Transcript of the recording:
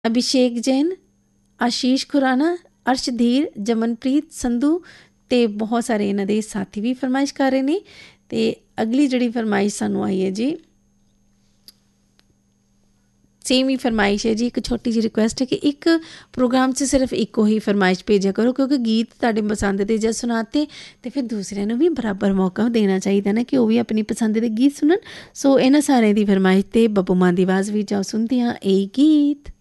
ਅਭਿਸ਼ੇਕ ਜੈਨ, ਆਸ਼ੀਸ਼ ਖੁਰਾਨਾ, ਅਰਸ਼ਧੀਰ, ਜਮਨਪ੍ਰੀਤ ਸੰਧੂ ਅਤੇ ਬਹੁਤ ਸਾਰੇ ਇਹਨਾਂ ਦੇ ਸਾਥੀ ਵੀ ਫਰਮਾਇਸ਼ ਕਰ ਰਹੇ ਨੇ। ਅਤੇ ਅਗਲੀ ਜਿਹੜੀ ਫਰਮਾਇਸ਼ ਸਾਨੂੰ ਆਈ ਹੈ ਜੀ, ਸੇਮ ਹੀ ਫਰਮਾਇਸ਼ ਹੈ ਜੀ। ਇੱਕ ਛੋਟੀ ਜਿਹੀ ਰਿਕੁਐਸਟ ਹੈ ਕਿ ਇੱਕ ਪ੍ਰੋਗਰਾਮ 'ਚ ਸਿਰਫ ਇੱਕੋ ਹੀ ਫਰਮਾਇਸ਼ ਭੇਜਿਆ ਕਰੋ, ਕਿਉਂਕਿ ਗੀਤ ਤੁਹਾਡੇ ਪਸੰਦ ਦੇ ਜਦ ਸੁਣਾਤੇ ਤਾਂ ਫਿਰ ਦੂਸਰਿਆਂ ਨੂੰ ਵੀ ਬਰਾਬਰ ਮੌਕਾ ਦੇਣਾ ਚਾਹੀਦਾ ਨਾ ਕਿ ਉਹ ਵੀ ਆਪਣੀ ਪਸੰਦ ਦੇ ਗੀਤ ਸੁਣਨ। ਸੋ ਇਹਨਾਂ ਸਾਰਿਆਂ ਦੀ ਫਰਮਾਇਸ਼ 'ਤੇ ਬੱਬੂ ਮਾਨ ਦੀ ਆਵਾਜ਼ ਵਿੱਚ ਜਾਓ ਸੁਣਦੇ ਹਾਂ ਇਹ ਗੀਤ।